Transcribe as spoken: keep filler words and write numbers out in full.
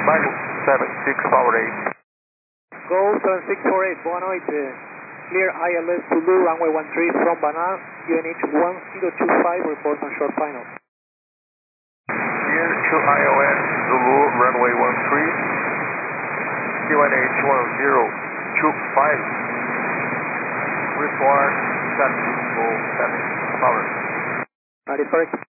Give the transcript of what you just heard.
Mike seven six four eight. Go seven six four eight, boa noite. Clear I L S Zulu, runway one three from Banan, U N H one zero two five, report on short final. Clear to I L S Zulu, runway one three, U N H one zero two five, report set for seven hours. That is correct.